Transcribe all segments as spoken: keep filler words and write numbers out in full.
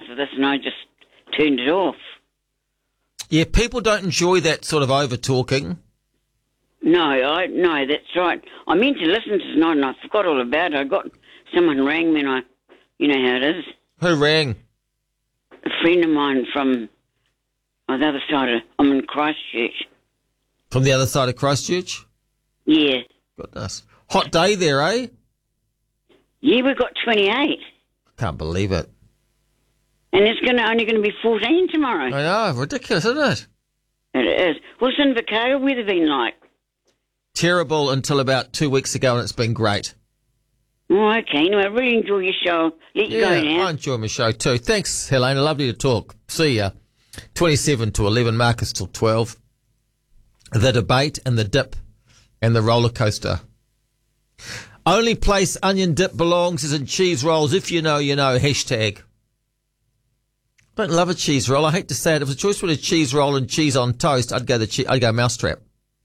of this and I just turned it off. Yeah, people don't enjoy that sort of over-talking. No, I no, that's right. I meant to listen to tonight and I forgot all about it. I got someone rang me and I, you know how it is. Who rang? A friend of mine from oh, the other side of, I'm in Christchurch. From the other side of Christchurch? Yeah. Goodness. Hot day there, eh? Yeah, we've got twenty-eight. Can't believe it. And it's gonna only going to be fourteen tomorrow. I know, ridiculous, isn't it? It is. What's Invercargill weather been like? Terrible until about two weeks ago, and it's been great. Oh, okay. Anyway, I really enjoy your show. Let you Yeah, go now. I enjoy my show too. Thanks, Helena. Lovely to talk. See ya. twenty-seven to eleven, Marcus till twelve. The debate and the dip and the roller coaster. Only place onion dip belongs is in cheese rolls. If you know, you know. Hashtag. Don't love a cheese roll. I hate to say it. If it was a choice between a cheese roll and cheese on toast, I'd go the che- I'd go mousetrap.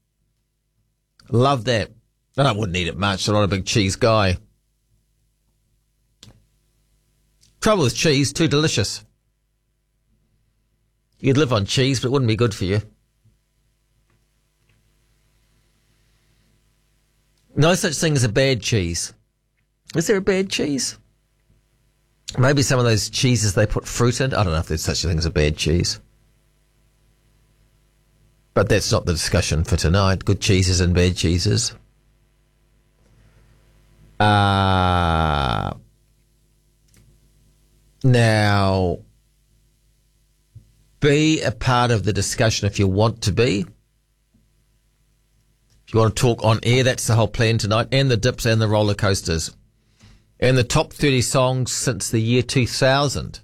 Love that. And I wouldn't eat it much. I'm not a big cheese guy. Trouble with cheese, too delicious. You'd live on cheese, but it wouldn't be good for you. No such thing as a bad cheese. Is there a bad cheese? Maybe some of those cheeses they put fruit in. I don't know if there's such a thing as a bad cheese. But that's not the discussion for tonight. Good cheeses and bad cheeses. Uh, now, be a part of the discussion if you want to be. If you want to talk on air, that's the whole plan tonight. And the dips and the roller coasters. And the top thirty songs since the year two thousand.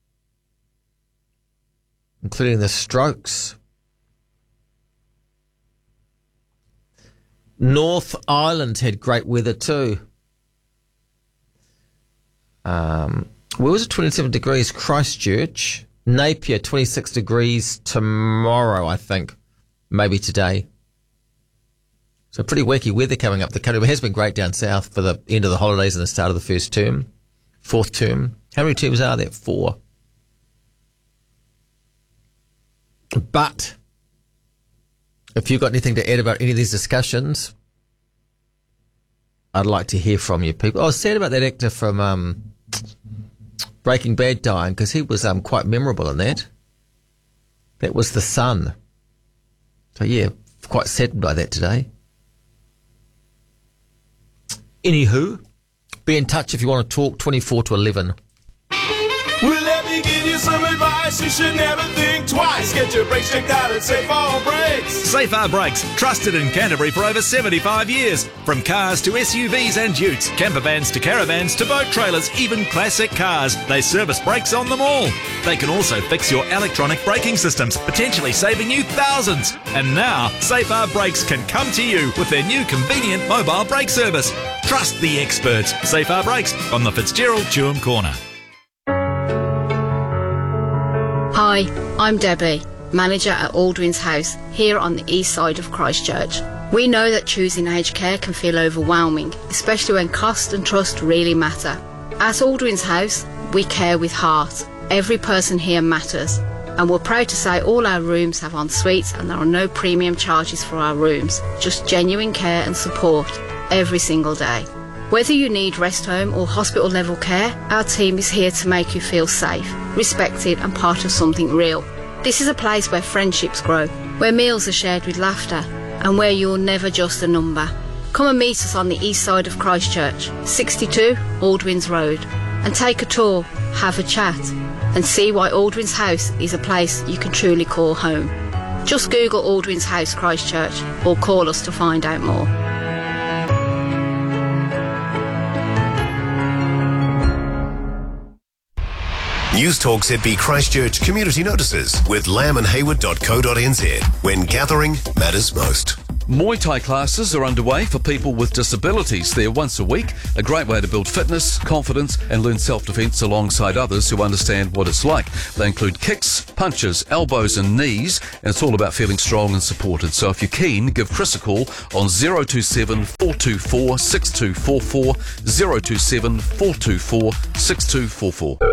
Including the Strokes. North Island had great weather too. Um, where was it? twenty-seven degrees, Christchurch. Napier, twenty-six degrees tomorrow, I think. Maybe today. So pretty wacky weather coming up the country. It has been great down south for the end of the holidays and the start of the first term. Fourth term. How many terms are there? Four. But if you've got anything to add about any of these discussions, I'd like to hear from you people. I was sad about that actor from um, Breaking Bad dying because he was um, quite memorable in that. That was the son. So yeah, quite saddened by that today. Anywho, be in touch if you want to talk, twenty-four to eleven. Well, let me give you some advice. You should never think twice. Get your brakes checked out at Safar Brakes. Safar Brakes, trusted in Canterbury for over seventy-five years. From cars to S U Vs and utes, camper vans to caravans to boat trailers, even classic cars, they service brakes on them all. They can also fix your electronic braking systems, potentially saving you thousands. And now, Safar Brakes can come to you with their new convenient mobile brake service. Trust the experts. Safar Brakes on the Fitzgerald Tuam Corner. Hi, I'm Debbie, manager at Aldwin's House, here on the east side of Christchurch. We know that choosing aged care can feel overwhelming, especially when cost and trust really matter. At Aldwin's House, we care with heart. Every person here matters. And we're proud to say all our rooms have en suites and there are no premium charges for our rooms, just genuine care and support every single day. Whether you need rest home or hospital level care, our team is here to make you feel safe, respected and part of something real. This is a place where friendships grow, where meals are shared with laughter and where you're never just a number. Come and meet us on the east side of Christchurch, sixty-two Aldwins Road, and take a tour, have a chat and see why Aldwin's House is a place you can truly call home. Just Google Aldwin's House Christchurch or call us to find out more. News Talk Z B Christchurch community notices with lamb and hayward dot co dot n z when gathering matters most. Muay Thai classes are underway for people with disabilities. They're once a week, a great way to build fitness, confidence and learn self-defence alongside others who understand what it's like. They include kicks, punches, elbows and knees, and it's all about feeling strong and supported. So if you're keen, give Chris a call on zero two seven, four two four, six two four four, zero two seven, four two four, six two four four.